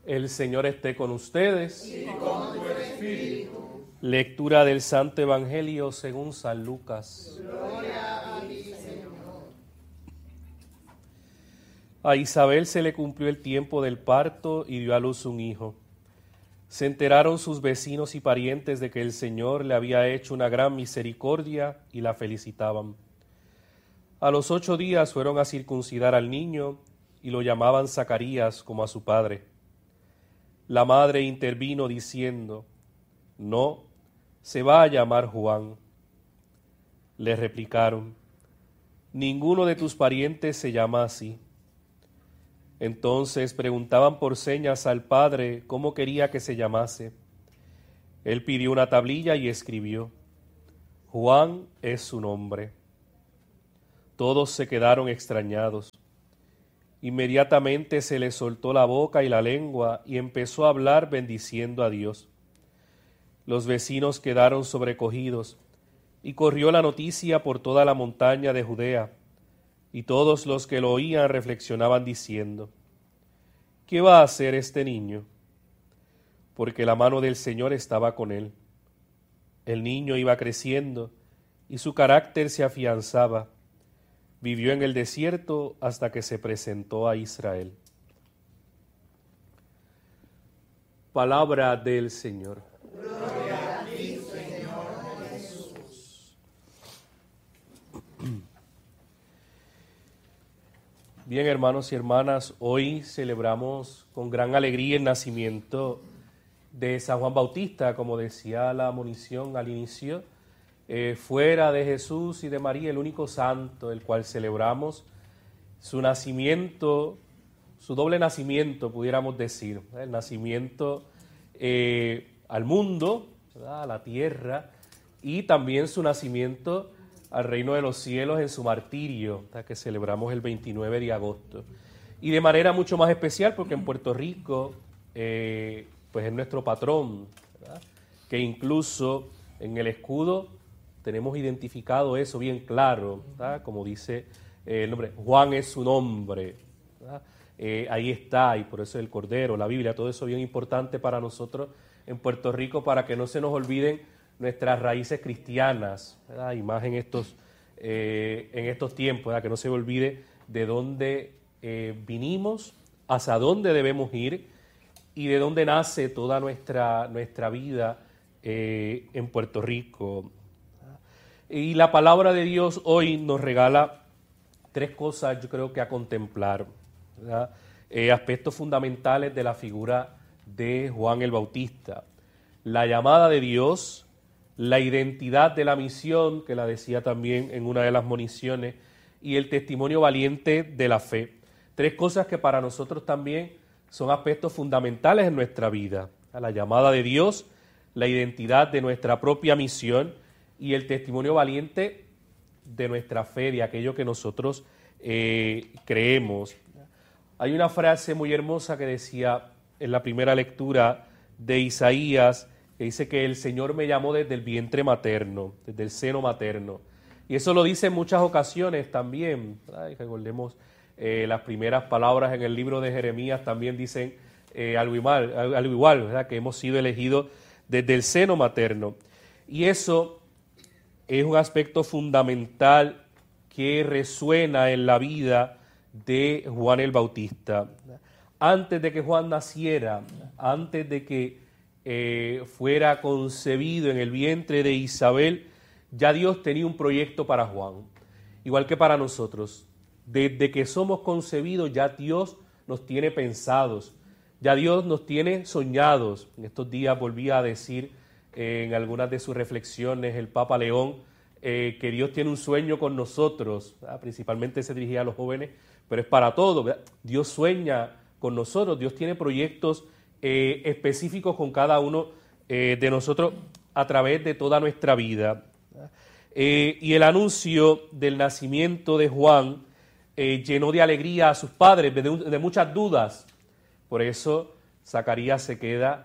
El Señor esté con ustedes. Y con tu espíritu. Lectura del Santo Evangelio según San Lucas. Gloria a ti, Señor. A Isabel se le cumplió el tiempo del parto y dio a luz un hijo. Se enteraron sus vecinos y parientes de que el Señor le había hecho una gran misericordia y la felicitaban. A los 8 días fueron a circuncidar al niño y lo llamaban Zacarías como a su padre. La madre intervino diciendo: «No, se va a llamar Juan». Le replicaron: «Ninguno de tus parientes se llama así». Entonces preguntaban por señas al padre cómo quería que se llamase. Él pidió una tablilla y escribió: «Juan es su nombre». Todos se quedaron extrañados. Inmediatamente se le soltó la boca y la lengua y empezó a hablar bendiciendo a Dios. Los vecinos quedaron sobrecogidos y corrió la noticia por toda la montaña de Judea, y todos los que lo oían reflexionaban diciendo: ¿qué va a hacer este niño? Porque la mano del Señor estaba con él. El niño iba creciendo y su carácter se afianzaba. Vivió en el desierto hasta que se presentó a Israel. Palabra del Señor. Gloria a ti, Señor Jesús. Bien, hermanos y hermanas, hoy celebramos con gran alegría el nacimiento de San Juan Bautista, como decía la monición al inicio. Fuera de Jesús y de María, el único santo el cual celebramos su nacimiento, su doble nacimiento, pudiéramos decir, el nacimiento al mundo, ¿verdad?, a la tierra, y también su nacimiento al reino de los cielos en su martirio, ¿verdad?, que celebramos el 29 de agosto. Y de manera mucho más especial porque en Puerto Rico pues es nuestro patrón, ¿verdad?, que incluso en el escudo tenemos identificado eso bien claro, ¿verdad?, como dice el nombre, Juan es su nombre, ¿verdad? Ahí está, y por eso el Cordero, la Biblia, todo eso bien importante para nosotros en Puerto Rico, para que no se nos olviden nuestras raíces cristianas, ¿verdad?, y más en estos tiempos, ¿verdad?, que no se olvide de dónde vinimos, hacia dónde debemos ir y de dónde nace toda nuestra vida en Puerto Rico. Y la palabra de Dios hoy nos regala 3 cosas, yo creo que a contemplar, ¿verdad?, aspectos fundamentales de la figura de Juan el Bautista. La llamada de Dios, la identidad de la misión, que la decía también en una de las moniciones, y el testimonio valiente de la fe. 3 cosas que para nosotros también son aspectos fundamentales en nuestra vida. La llamada de Dios, la identidad de nuestra propia misión y el testimonio valiente de nuestra fe, de aquello que nosotros creemos. Hay una frase muy hermosa que decía en la primera lectura de Isaías, que dice que el Señor me llamó desde el vientre materno, desde el seno materno. Y eso lo dice en muchas ocasiones también, ¿verdad? Y recordemos las primeras palabras en el libro de Jeremías también dicen algo igual, ¿verdad?, que hemos sido elegidos desde el seno materno. Y eso es un aspecto fundamental que resuena en la vida de Juan el Bautista. Antes de que Juan naciera, antes de que fuera concebido en el vientre de Isabel, ya Dios tenía un proyecto para Juan, igual que para nosotros. Desde que somos concebidos ya Dios nos tiene pensados, ya Dios nos tiene soñados. En estos días volvía a decir en algunas de sus reflexiones el Papa León que Dios tiene un sueño con nosotros, ¿verdad? Principalmente se dirigía a los jóvenes, pero es para todos, ¿verdad? Dios sueña con nosotros, Dios tiene proyectos específicos con cada uno de nosotros a través de toda nuestra vida. Y el anuncio del nacimiento de Juan llenó de alegría a sus padres, de muchas dudas. Por eso Zacarías se queda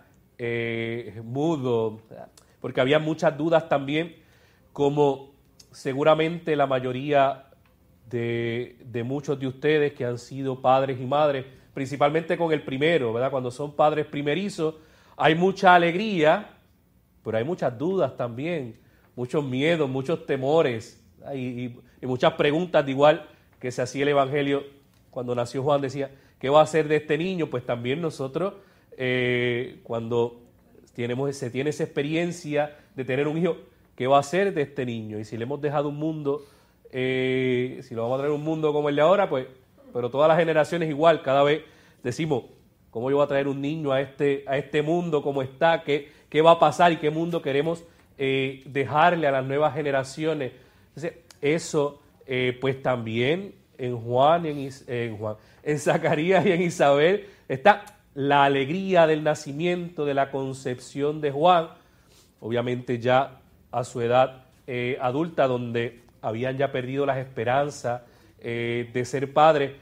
mudo, ¿verdad?, porque había muchas dudas también, como seguramente la mayoría de muchos de ustedes que han sido padres y madres, principalmente con el primero, ¿verdad? Cuando son padres primerizos, hay mucha alegría, pero hay muchas dudas también, muchos miedos, muchos temores, y muchas preguntas, de igual que se hacía el Evangelio cuando nació Juan, decía, ¿qué va a hacer de este niño? Pues también nosotros, cuando se tiene esa experiencia de tener un hijo, ¿qué va a hacer de este niño? Y si le hemos dejado un mundo, si lo vamos a traer un mundo como el de ahora, pues, pero todas las generaciones igual, cada vez decimos, ¿cómo yo voy a traer un niño a este mundo como está? ¿Qué va a pasar y qué mundo queremos dejarle a las nuevas generaciones? Entonces, eso, pues también en en Zacarías y en Isabel está la alegría del nacimiento, de la concepción de Juan, obviamente ya a su edad adulta, donde habían ya perdido las esperanzas de ser padres,